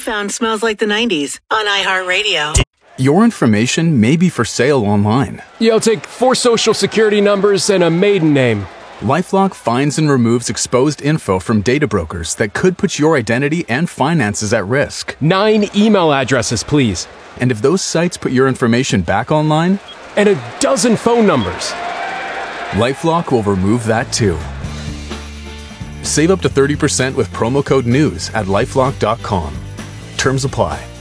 found Smells Like the 90s on iHeartRadio. Your information may be for sale online. Yeah, I'll take 4 social security numbers and a maiden name. LifeLock finds and removes exposed info from data brokers that could put your identity and finances at risk. 9 email addresses, please. And if those sites put your information back online, and a dozen phone numbers. LifeLock will remove that too. Save up to 30% with promo code NEWS at LifeLock.com. Terms apply.